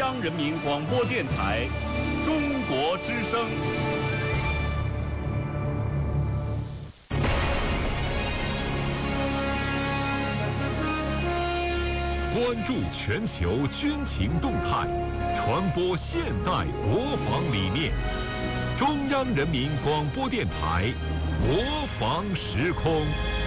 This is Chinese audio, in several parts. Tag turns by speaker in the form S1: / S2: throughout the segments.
S1: 央人民广播电台中国之声。
S2: 关注全球军情动态，传播现代国防理念。中央人民广播电台国防时空。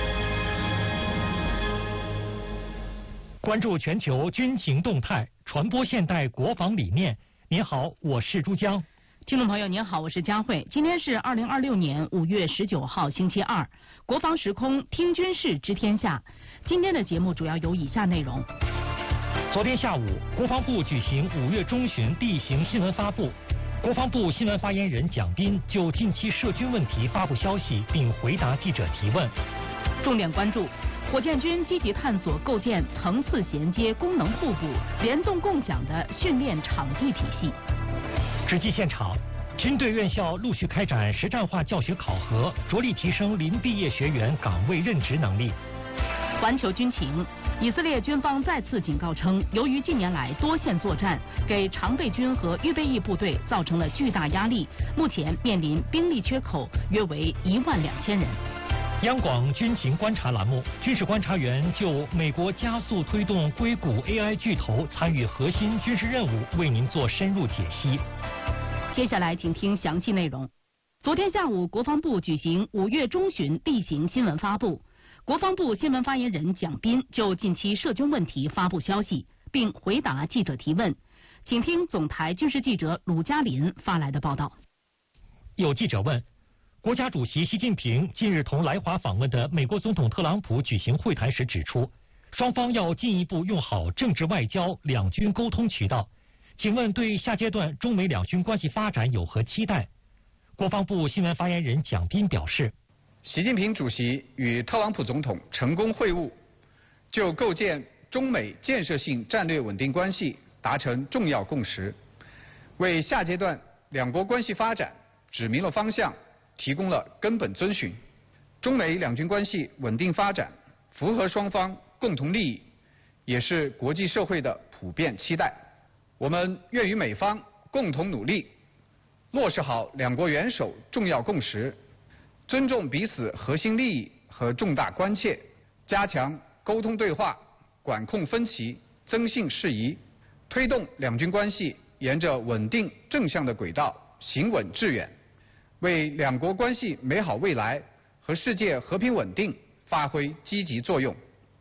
S3: 关注全球军情动态，传播现代国防理念。您好，我是朱江。
S4: 听众朋友您好，我是佳慧。今天是2026年5月19号星期二，国防时空听军事知天下。今天的节目主要有以下内容。
S3: 昨天下午，国防部举行5月中旬地形新闻发布。国防部新闻发言人蒋斌就近期涉军问题发布消息，并回答记者提问。
S4: 重点关注：火箭军积极探索构建层次衔接、功能互补、联动共享的训练场地体系。
S3: 直击现场，军队院校陆续开展实战化教学考核，着力提升临毕业学员岗位任职能力。
S4: 环球军情，以色列军方再次警告称，由于近年来多线作战给常备军和预备役部队造成了巨大压力，目前面临兵力缺口约为12000人。
S3: 央广军情观察栏目，军事观察员就美国加速推动硅谷 AI 巨头参与核心军事任务，为您做深入解析。
S4: 接下来请听详细内容。昨天下午，国防部举行5月中旬地形新闻发布。国防部新闻发言人蒋斌就近期涉军问题发布消息，并回答记者提问。请听总台军事记者鲁嘉林发来的报道。
S3: 有记者问，国家主席习近平近日同来华访问的美国总统特朗普举行会谈时指出，双方要进一步用好政治外交、两军沟通渠道。请问对下阶段中美两军关系发展有何期待？国防部新闻发言人蒋斌表示，
S5: 习近平主席与特朗普总统成功会晤，就构建中美建设性战略稳定关系达成重要共识，为下阶段两国关系发展指明了方向，提供了根本遵循。中美两军关系稳定发展，符合双方共同利益，也是国际社会的普遍期待。我们愿与美方共同努力，落实好两国元首重要共识，尊重彼此核心利益和重大关切，加强沟通对话，管控分歧，增信事宜，推动两军关系沿着稳定正向的轨道行稳致远，为两国关系美好未来和世界和平稳定发挥积极作用。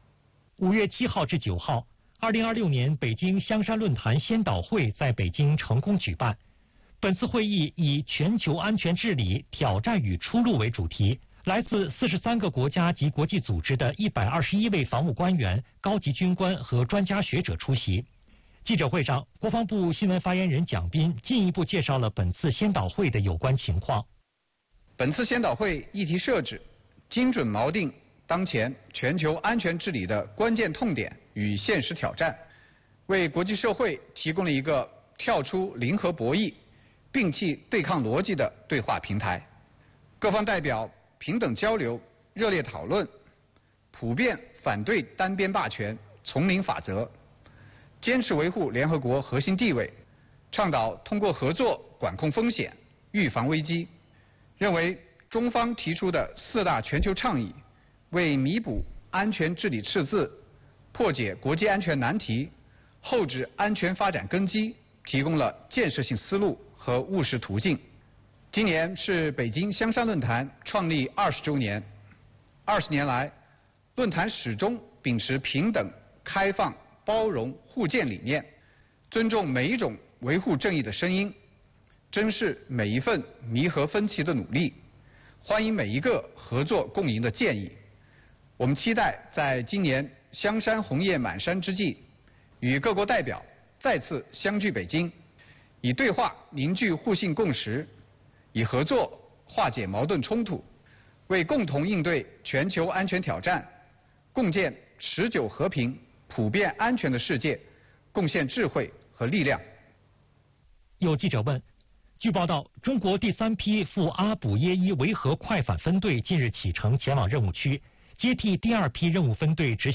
S3: 5月7号至9号，2026年北京香山论坛先导会在北京成功举办。本次会议以全球安全治理挑战与出路为主题，来自43个国家及国际组织的121位防务官员、高级军官和专家学者出席。记者会上，国防部新闻发言人蒋斌进一步介绍了本次先导会的有关情况。
S5: 本次先导会议题设置，精准锚定当前全球安全治理的关键痛点与现实挑战，为国际社会提供了一个跳出零和博弈、摒弃对抗逻辑的对话平台。各方代表平等交流、热烈讨论，普遍反对单边霸权、丛林法则，坚持维护联合国核心地位，倡导通过合作管控风险、预防危机。认为中方提出的4大全球倡议，为弥补安全治理赤字、破解国际安全难题、厚植安全发展根基提供了建设性思路和务实途径。今年是北京香山论坛创立20周年，20年来，论坛始终秉持平等、开放、包容、互鉴理念，尊重每一种维护正义的声音，珍视每一份弥合分歧的努力，欢迎每一个合作共赢的建议。我们期待在今年香山红叶满山之际，与各国代表再次相聚北京，以对话凝聚互信共识，以合作化解矛盾冲突，为共同应对全球安全挑战、共建持久和平、普遍安全的世界贡献智慧和力量。
S3: 有记者问，据报道，中国第3批赴阿卜耶伊维和快反分队近日启程前往任务区，接替第2批任务分队执行